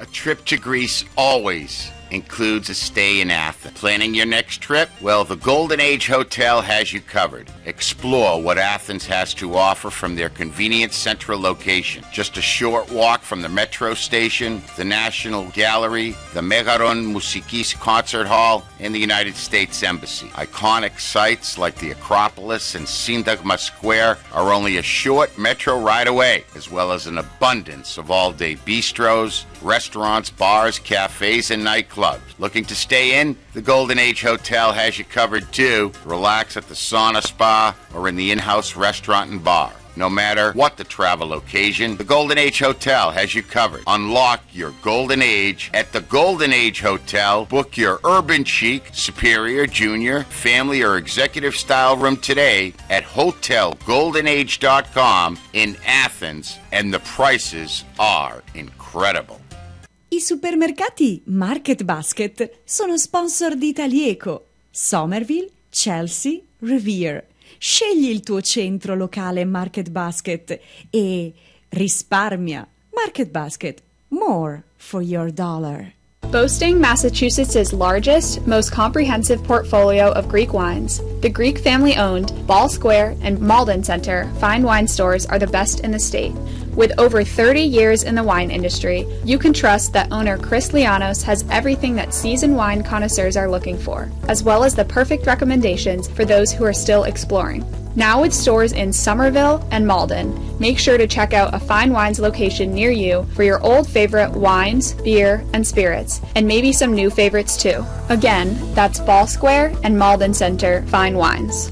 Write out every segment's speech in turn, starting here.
A trip to Greece always includes a stay in Athens. Planning your next trip? Well, the Golden Age Hotel has you covered. Explore what Athens has to offer from their convenient central location. Just a short walk from the metro station, the National Gallery, the Megaron Mousikis Concert Hall, and the United States Embassy. Iconic sites like the Acropolis and Syntagma Square are only a short metro ride away, as well as an abundance of all-day bistros, restaurants, bars, cafes, and nightclubs. Looking to stay in? The Golden Age Hotel has you covered too. Relax at the sauna spa or in the in-house restaurant and bar. No matter what the travel occasion, the Golden Age Hotel has you covered. Unlock your Golden Age at the Golden Age Hotel. Book your urban chic, superior, junior, family, or executive style room today at hotelgoldenage.com in Athens, and the prices are incredible. I supermercati Market Basket sono sponsor di Talieco, Somerville, Chelsea, Revere. Scegli il tuo centro locale Market Basket e risparmia. Market Basket, more for your dollar. Boasting Massachusetts' largest, most comprehensive portfolio of Greek wines, the Greek family-owned Ball Square and Malden Center fine wine stores are the best in the state. With over 30 years in the wine industry, you can trust that owner Chris Lianos has everything that seasoned wine connoisseurs are looking for, as well as the perfect recommendations for those who are still exploring. Now with stores in Somerville and Malden, make sure to check out a Fine Wines location near you for your old favorite wines, beer, and spirits, and maybe some new favorites too. Again, that's Ball Square and Malden Center Fine Wines.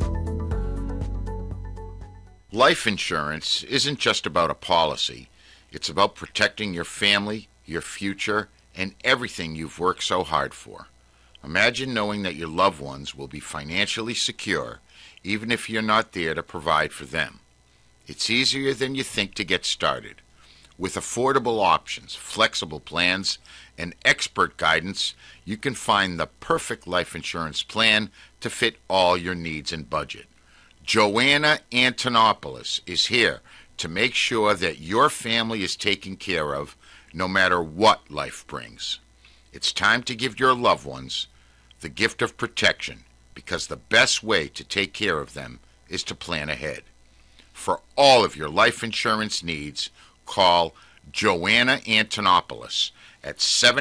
Life insurance isn't just about a policy. It's about protecting your family, your future, and everything you've worked so hard for. Imagine knowing that your loved ones will be financially secure even if you're not there to provide for them. It's easier than you think to get started. With affordable options, flexible plans, and expert guidance, you can find the perfect life insurance plan to fit all your needs and budget. Joanna Antonopoulos is here to make sure that your family is taken care of no matter what life brings. It's time to give your loved ones the gift of protection, because the best way to take care of them is to plan ahead. For all of your life insurance needs, call Joanna Antonopoulos at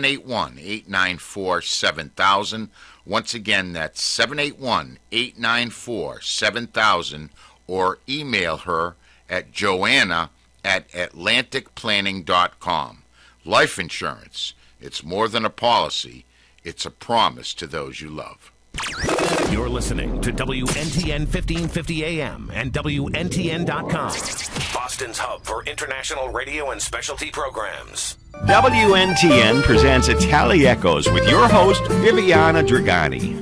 781-894-7000. Once again, that's 781-894-7000, or email her at joanna@atlanticplanning.com. Life insurance, it's more than a policy, it's a promise to those you love. You're listening to WNTN 1550 AM and WNTN.com, Boston's hub for international radio and specialty programs. WNTN presents Itali Echoes with your host, Viviana Dragani.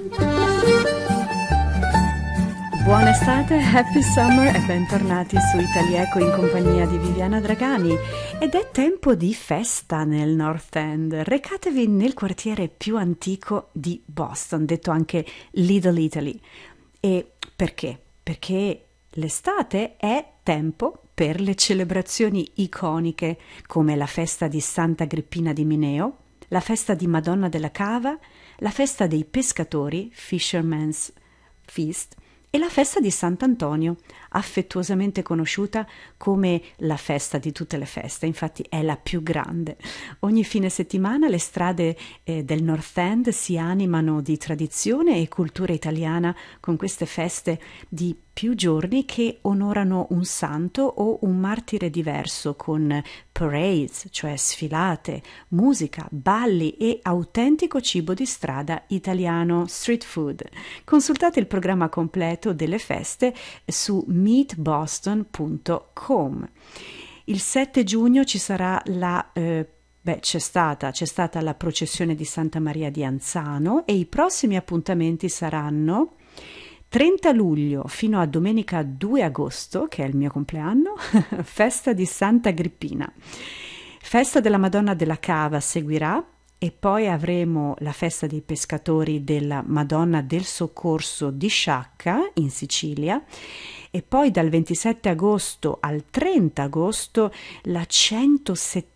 Buona estate, happy summer e bentornati su Italieco in compagnia di Viviana Dragani. Ed è tempo di festa nel North End. Recatevi nel quartiere più antico di Boston, detto anche Little Italy. E perché? Perché l'estate è tempo per le celebrazioni iconiche come la festa di Sant'Agrippina di Mineo, la festa di Madonna della Cava, la festa dei pescatori, Fisherman's Feast, e la festa di Sant'Antonio, affettuosamente conosciuta come la festa di tutte le feste, infatti è la più grande. Ogni fine settimana le strade del North End si animano di tradizione e cultura italiana con queste feste di più giorni che onorano un santo o un martire diverso, con parades, cioè sfilate, musica, balli e autentico cibo di strada italiano, street food. Consultate il programma completo delle feste su meetboston.com. Il 7 giugno ci sarà c'è stata la processione di Santa Maria di Anzano, e i prossimi appuntamenti saranno 30 luglio fino a domenica 2 agosto, che è il mio compleanno, festa di Sant'Agrippina. Festa della Madonna della Cava seguirà, e poi avremo la festa dei pescatori della Madonna del Soccorso di Sciacca in Sicilia, e poi dal 27 agosto al 30 agosto la 170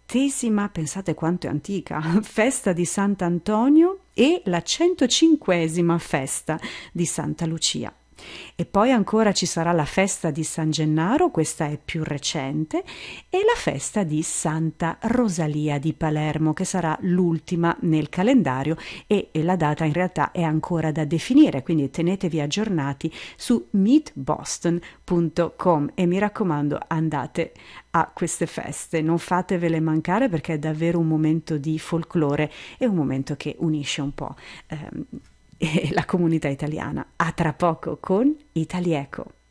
100ª, pensate quanto è antica, festa di Sant'Antonio e la 105ª festa di Santa Lucia. E poi ancora ci sarà la festa di San Gennaro, questa è più recente, e la festa di Santa Rosalia di Palermo, che sarà l'ultima nel calendario, e la data in realtà è ancora da definire, quindi tenetevi aggiornati su meetboston.com e mi raccomando, andate a queste feste, non fatevele mancare, perché è davvero un momento di folklore e un momento che unisce un po' e la comunità italiana. A tra poco con Italieco.